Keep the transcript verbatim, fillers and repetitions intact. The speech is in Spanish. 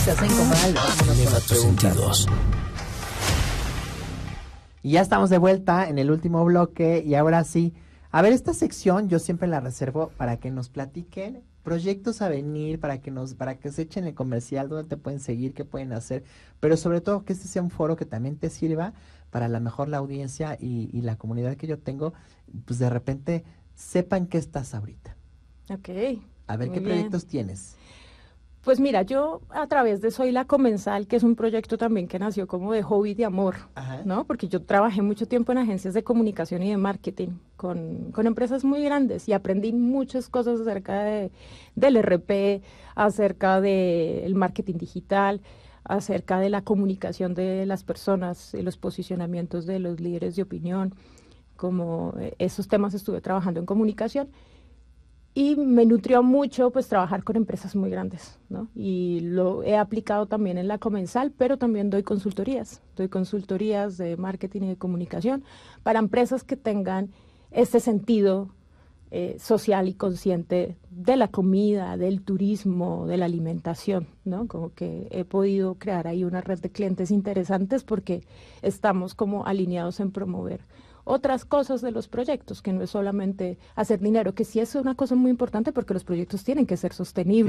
te hacen incomodar, vámonos con las preguntas. Y ya estamos de vuelta en el último bloque y ahora sí, a ver, esta sección yo siempre la reservo para que nos platiquen proyectos a venir, para que nos, para que se echen el comercial, dónde te pueden seguir, qué pueden hacer, pero sobre todo que este sea un foro que también te sirva para la mejor la audiencia y, y la comunidad que yo tengo, pues de repente sepan que estás ahorita. Ok. A ver, ¿qué Muy proyectos bien. tienes? Pues mira, yo a través de Soy la Comensal, que es un proyecto también que nació como de hobby de amor, Ajá. ¿no? Porque yo trabajé mucho tiempo en agencias de comunicación y de marketing con, con empresas muy grandes y aprendí muchas cosas acerca de, del R P, acerca del marketing digital, acerca de la comunicación de las personas, y los posicionamientos de los líderes de opinión, como eh, esos temas estuve trabajando en comunicación. Y me nutrió mucho pues trabajar con empresas muy grandes, ¿no? Y lo he aplicado también en la Comensal, pero también doy consultorías, doy consultorías de marketing y de comunicación para empresas que tengan este sentido eh, social y consciente de la comida, del turismo, de la alimentación, ¿no? Como que he podido crear ahí una red de clientes interesantes porque estamos como alineados en promover otras cosas de los proyectos, que no es solamente hacer dinero, que sí es una cosa muy importante porque los proyectos tienen que ser sostenibles.